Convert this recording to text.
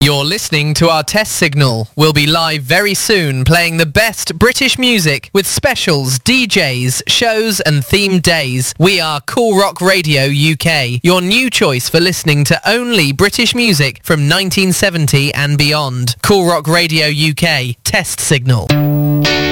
You're listening to our test signal. We'll be live very soon playing the best British music with specials, DJs, shows and themed days. We are Cool Rock Radio UK, your new choice for listening to only British music from 1970 and beyond. Cool Rock Radio UK, test signal.